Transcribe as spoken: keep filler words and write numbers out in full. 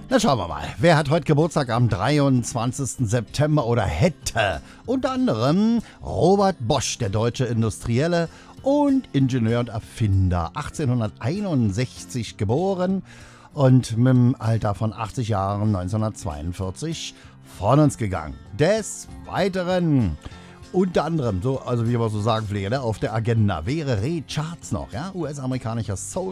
Na schauen wir mal, wer hat heute Geburtstag am dreiundzwanzigsten September oder hätte? Unter anderem Robert Bosch, der deutsche Industrielle und Ingenieur und Erfinder, achtzehnhunderteinundsechzig geboren und mit dem Alter von achtzig Jahren neunzehnhundertzweiundvierzig von uns gegangen. Des Weiteren unter anderem, so, also wie man so sagen pflege, ne, auf der Agenda wäre Ray Charles noch, ja, U S-amerikanischer Soul